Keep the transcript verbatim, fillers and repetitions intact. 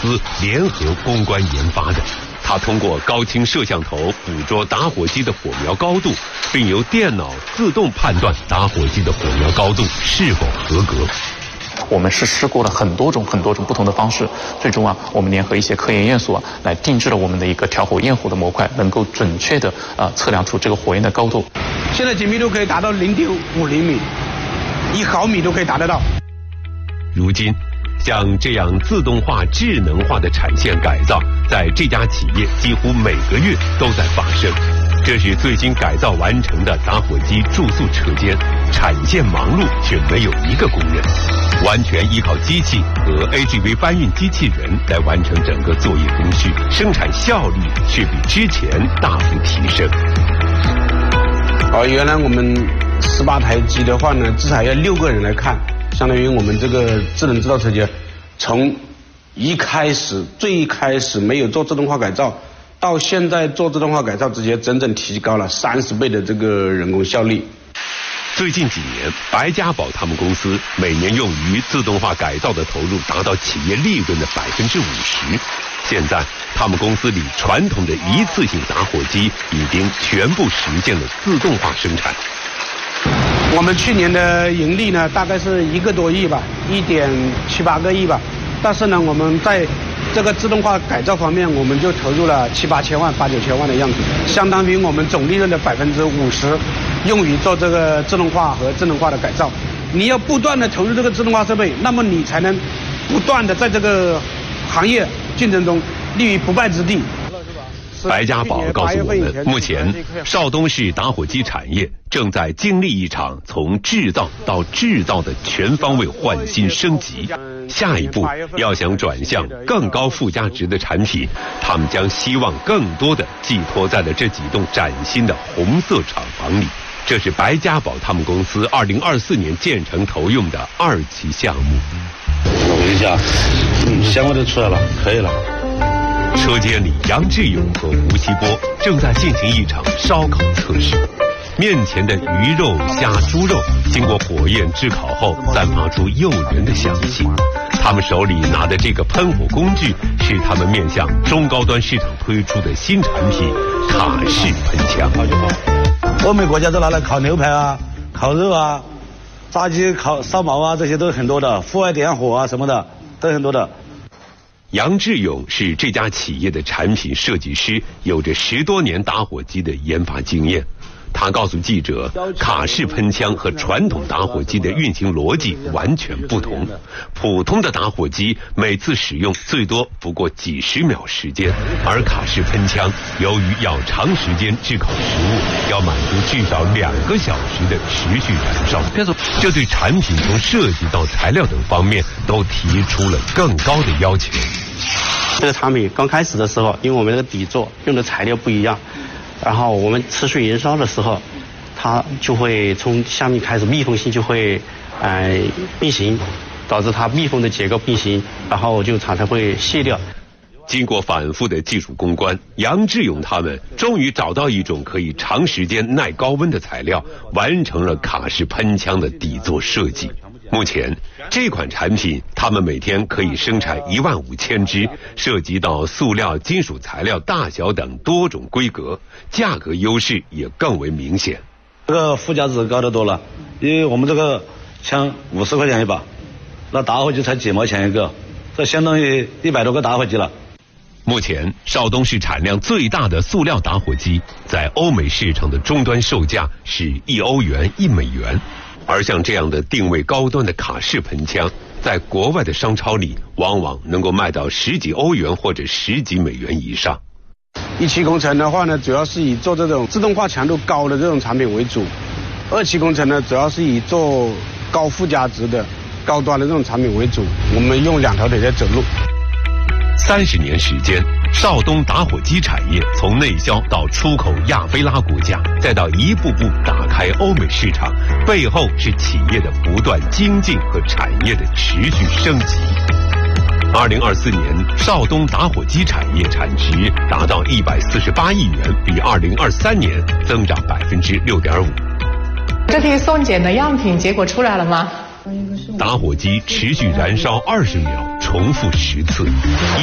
司联合攻关研发的。它通过高清摄像头捕捉打火机的火苗高度，并由电脑自动判断打火机的火苗高度是否合格。 我们是试过了很多种很多种不同的方式，最终啊，我们联合一些科研院所啊，来定制了我们的一个调火焰火的模块，能够准确的呃测量出这个火焰的高度。 现在精密度可以达到零点五厘米，一毫米都可以达得到。 如今，像这样自动化、智能化的产线改造，在这家企业几乎每个月都在发生。这是最新改造完成的打火机注塑车间，产线忙碌却没有一个工人，完全依靠机器和 A G V 搬运机器人来完成整个作业工序，生产效率却比之前大幅提升。 而原来我们十八台机的话呢，至少要六个人来看，相当于我们这个智能制造车间，从一开始最开始没有做自动化改造，到现在做自动化改造，直接整整提高了三十倍的这个人工效率。 最近几年，白家宝他们公司每年用于自动化改造的投入达到企业利润的百分之五十。现在，他们公司里传统的一次性打火机已经全部实现了自动化生产。 我们去年的盈利呢，大概是一个多亿吧，一点七八个亿吧。但是呢，我们在这个自动化改造方面，我们就投入了七八千万、八九千万的样子，相当于我们总利润的百分之五十，用于做这个自动化和智能化的改造。你要不断的投入这个自动化设备，那么你才能不断的在这个行业竞争中立于不败之地。 白家宝告诉我们，目前邵东市打火机产业正在经历一场从制造到制造的全方位换新升级。下一步要想转向更高附加值的产品，他们将希望更多的寄托在了这几栋崭新的红色厂房里。这是白家宝他们公司二零二四年建成投用的二期项目。 我跟你讲，嗯，香味都出来了，可以了。 车间里，杨志勇和吴锡波正在进行一场烧烤测试。面前的鱼肉、虾、猪肉经过火焰炙烤后，散发出诱人的香气。他们手里拿的这个喷火工具是他们面向中高端市场推出的新产品——卡式喷枪。 欧美国家都拿来烤牛排啊、烤肉啊、炸鸡、烤烧毛啊，这些都很多的，户外点火啊什么的都很多的。 杨志勇是这家企业的产品设计师，有着十多年打火机的研发经验。他告诉记者，卡式喷枪和传统打火机的运行逻辑完全不同。普通的打火机每次使用最多不过几十秒时间，而卡式喷枪由于要长时间炙烤食物，要满足至少两个小时的持续燃烧。这对产品从设计到材料等方面都提出了更高的要求。 这个产品刚开始的时候，因为我们这个底座用的材料不一样，然后我们持续燃烧的时候，它就会从下面开始密封性就会呃变形，导致它密封的结构变形，然后就常常会卸掉。 经过反复的技术攻关，杨志勇他们终于找到一种可以长时间耐高温的材料，完成了卡式喷枪的底座设计。目前这款产品他们每天可以生产一万五千只，涉及到塑料、金属材料大小等多种规格，价格优势也更为明显。 这个附加值高得多了，因为我们这个枪五十块钱一把，那打火机才几毛钱一个，这相当于一百多个打火机了。 目前邵东市产量最大的塑料打火机在欧美市场的终端售价是一欧元一美元，而像这样的定位高端的卡式喷枪，在国外的商超里往往能够卖到十几欧元或者十几美元以上。 一期工程的话呢，主要是以做这种自动化强度高的这种产品为主；二期工程呢，主要是以做高附加值的高端的这种产品为主。我们用两条腿在走路。 三十年时间，邵东打火机产业从内销到出口亚非拉国家，再到一步步打开欧美市场，背后是企业的不断精进和产业的持续升级。二零二四年，邵东打火机产业产值达到一百四十八亿元，比二零二三年增长百分之六点五。 这批送检的样品结果出来了吗？ 打火机持续燃烧二十秒，重复十次。